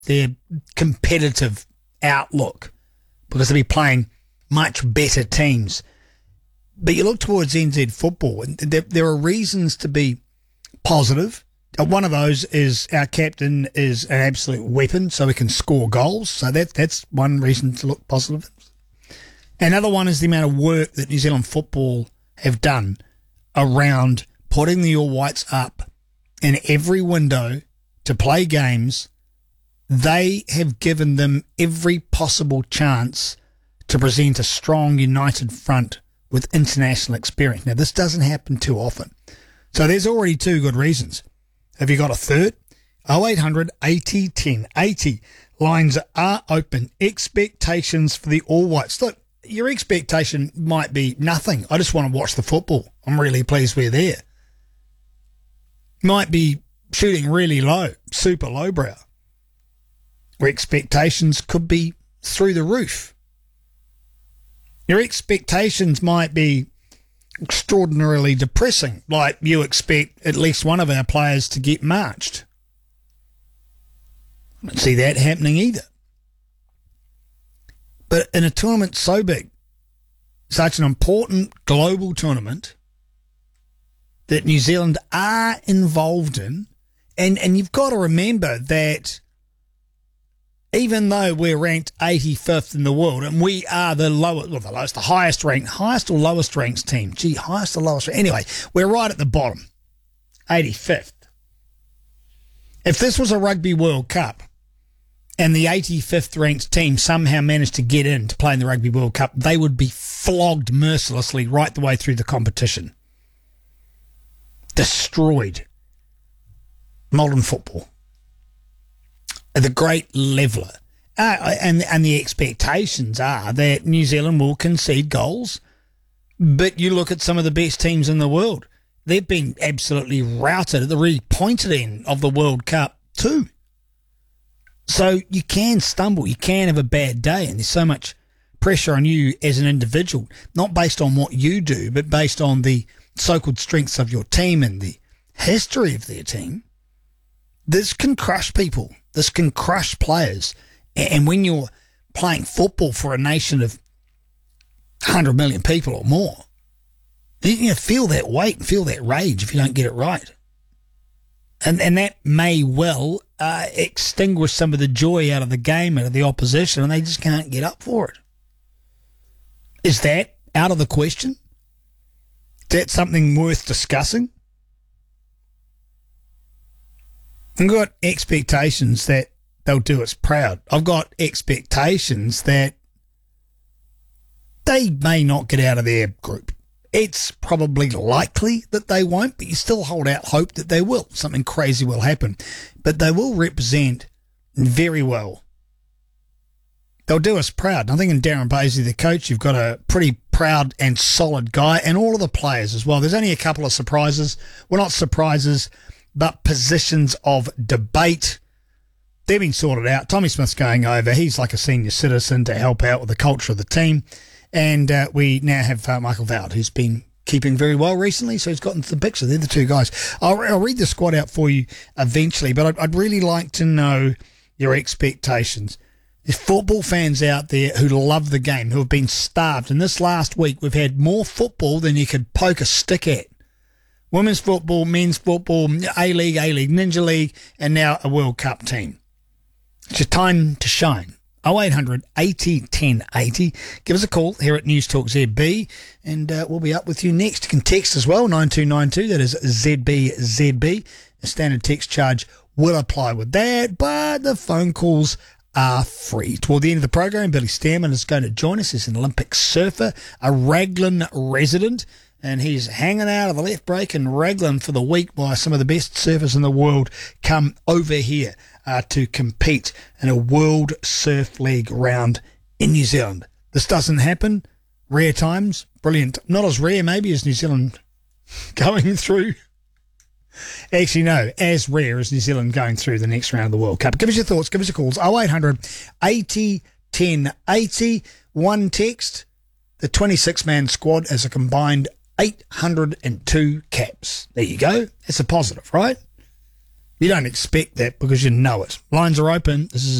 their competitive outlook because they'll be playing much better teams. But you look towards NZ football, and there are reasons to be positive. One of those is our captain is an absolute weapon, so he can score goals. So that's one reason to look positive. Another one is the amount of work that New Zealand football have done around putting the All Whites up in every window to play games. They have given them every possible chance to present a strong, united front with international experience. Now, this doesn't happen too often. So there's already two good reasons. Have you got a third? 0800 80 10 80. Lines are open. Expectations for the All Whites. Look, your expectation might be nothing. I just want to watch the football. I'm really pleased we're there. Might be shooting really low, super lowbrow. Where expectations could be through the roof. Your expectations might be extraordinarily depressing, like you expect at least one of our players to get marched. I don't see that happening either. But in a tournament so big, such an important global tournament that New Zealand are involved in, and you've got to remember that even though we're ranked 85th in the world, and we are the highest or lowest ranked team. Gee, highest or lowest ranked. Anyway, we're right at the bottom, 85th. If this was a Rugby World Cup and the 85th ranked team somehow managed to get in to play in the Rugby World Cup, they would be flogged mercilessly right the way through the competition. Destroyed. Modern football. The great leveller. And the expectations are that New Zealand will concede goals, but you look at some of the best teams in the world. They've been absolutely routed at the really pointed end of the World Cup too. So you can stumble, you can have a bad day, and there's so much pressure on you as an individual, not based on what you do, but based on the so-called strengths of your team and the history of their team. This can crush people. This can crush players. And when you're playing football for a nation of 100 million people or more, you feel that weight and feel that rage if you don't get it right. And that may well extinguish some of the joy out of the game, out of the opposition, and they just can't get up for it. Is that out of the question? Is that something worth discussing? I've got expectations that they'll do us proud. I've got expectations that they may not get out of their group. It's probably likely that they won't, but you still hold out hope that they will. Something crazy will happen. But they will represent very well. They'll do us proud. I think in Darren Paisley, the coach, you've got a pretty proud and solid guy, and all of the players as well. There's only a couple of surprises. Well, not surprises, but positions of debate. They've been sorted out. Tommy Smith's going over. He's like a senior citizen to help out with the culture of the team. And we now have Michael Vowd, who's been keeping very well recently, so he's got into the picture. They're the two guys. I'll read the squad out for you eventually, but I'd really like to know your expectations. There's football fans out there who love the game, who have been starved. And this last week, we've had more football than you could poke a stick at. Women's football, men's football, A-League, Ninja League, and now a World Cup team. It's your time to shine. 0800 80 10 80. Give us a call here at News Talk ZB, and we'll be up with you next. You can text as well, 9292, that is ZBZB. A standard text charge will apply with that, but the phone calls are free. Toward the end of the program, Billy Stearman is going to join us. He's an Olympic surfer, a Raglan resident, and he's hanging out of the left break in Raglan for the week while some of the best surfers in the world come over here to compete in a World Surf League round in New Zealand. This doesn't happen. Rare times. Brilliant. Not as rare maybe as New Zealand going through. Actually, no, as rare as New Zealand going through the next round of the World Cup. Give us your thoughts. Give us your calls. 0800 80 10 80. One text. The 26-man squad as a combined 802 caps. There you go. It's a positive, right? You don't expect that because you know it. Lines are open. This is